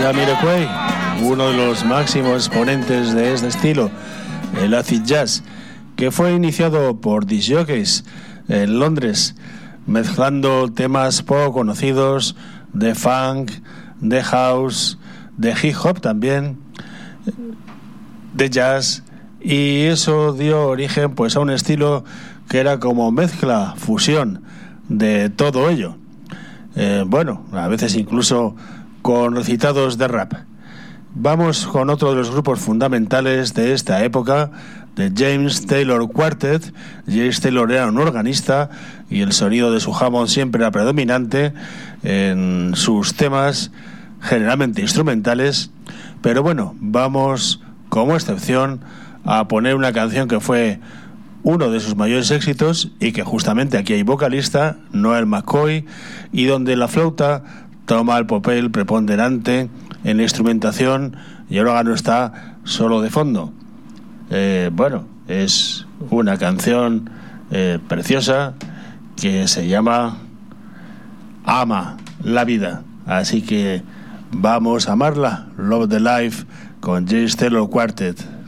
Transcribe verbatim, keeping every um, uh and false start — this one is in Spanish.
Jamiroquai, uno de los máximos exponentes de este estilo, el acid jazz, que fue iniciado por disc jockeys en Londres, mezclando temas poco conocidos de funk, de house, de hip hop también, de jazz, y eso dio origen pues a un estilo que era como mezcla, fusión de todo ello. Eh, bueno, a veces incluso con recitados de rap. Vamos con otro de los grupos fundamentales de esta época, de James Taylor Quartet. James Taylor era un organista y el sonido de su Hammond siempre era predominante en sus temas, generalmente instrumentales. Pero bueno, vamos como excepción a poner una canción que fue uno de sus mayores éxitos y que justamente aquí hay vocalista, Noel McCoy, y donde la flauta toma el papel preponderante en la instrumentación y el órgano está solo de fondo. Eh, bueno, es una canción eh, preciosa que se llama Ama la vida, así que vamos a amarla. Love the Life con James Taylor Quartet.